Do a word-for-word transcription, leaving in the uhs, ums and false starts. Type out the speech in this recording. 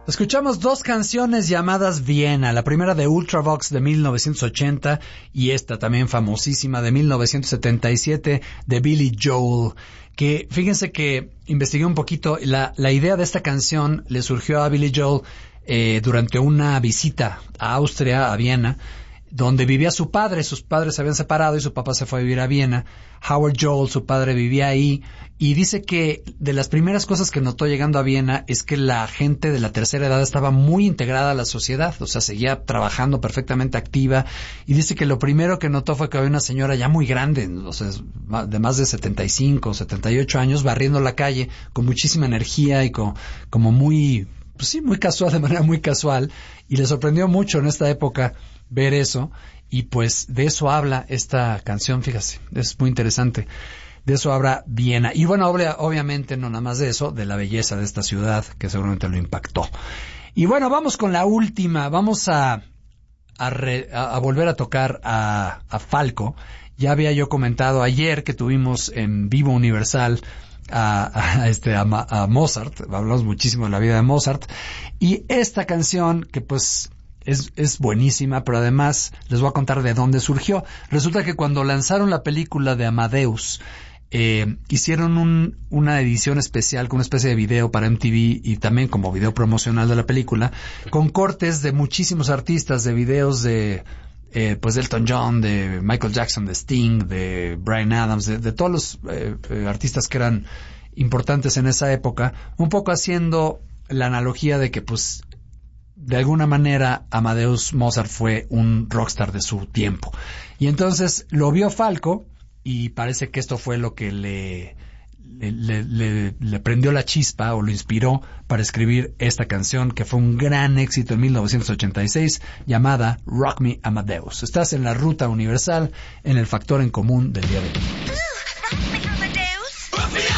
Escuchamos dos canciones llamadas Viena, la primera de Ultravox de mil novecientos ochenta y esta también famosísima de mil novecientos setenta y siete de Billy Joel, que fíjense que investigué un poquito, la, la idea de esta canción le surgió a Billy Joel eh, durante una visita a Austria, a Viena, donde vivía su padre. Sus padres se habían separado y su papá se fue a vivir a Viena. Howard Joel, su padre, vivía ahí, y dice que de las primeras cosas que notó llegando a Viena es que la gente de la tercera edad estaba muy integrada a la sociedad, o sea, seguía trabajando perfectamente activa, y dice que lo primero que notó fue que había una señora ya muy grande, o sea, de más de setenta y cinco, setenta y ocho años, barriendo la calle con muchísima energía y con, como muy, pues sí, muy casual, de manera muy casual, y le sorprendió mucho en esta época ver eso, y pues de eso habla esta canción, fíjate, es muy interesante. De eso habla Viena. Y bueno, obvia, obviamente no nada más de eso, de la belleza de esta ciudad, que seguramente lo impactó. Y bueno, vamos con la última, vamos a, a, re, a, a volver a tocar a, a Falco. Ya había yo comentado ayer que tuvimos en Vivo Universal a, a, este, a, a Mozart, hablamos muchísimo de la vida de Mozart, y esta canción que pues Es, es buenísima, pero además les voy a contar de dónde surgió. Resulta que cuando lanzaron la película de Amadeus, eh, hicieron un, una edición especial con una especie de video para M T V y también como video promocional de la película, con cortes de muchísimos artistas, de videos de eh, pues de Elton John, de Michael Jackson, de Sting, de Bryan Adams, de, de todos los eh, eh, artistas que eran importantes en esa época, un poco haciendo la analogía de que pues de alguna manera Amadeus Mozart fue un rockstar de su tiempo. Y entonces lo vio Falco y parece que esto fue lo que le, le, le, le, le prendió la chispa o lo inspiró para escribir esta canción que fue un gran éxito en mil novecientos ochenta y seis llamada Rock Me Amadeus. Estás en la ruta universal en el factor en común del día de hoy.